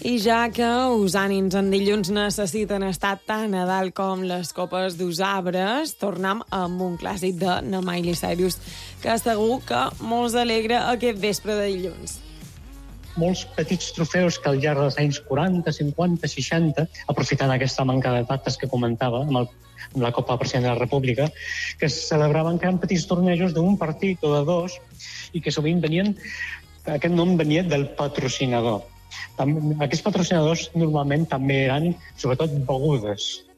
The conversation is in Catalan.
I ja que us ànims en dilluns necessiten estar tan a dalt com les copes d'Usabres, tornem amb un clàssic de na Miley Cyrus, que segur que molts alegra aquest vespre de dilluns. Molts petits trofeus que al llarg dels anys 40, 50, 60, aprofitant aquesta manca de dates que comentava amb la Copa President de la República, que es celebraven que eren petits tornejos d'un partit o de dos i que sovint aquest nom venia del patrocinador. Aquests patrocinadors normalment també eren, sobretot, begudes.